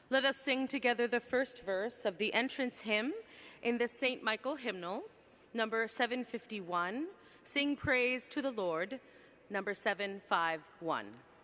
Let us sing together the first verse of the entrance hymn in the St. Michael hymnal, number 751, Sing Praise to the Lord, number 751.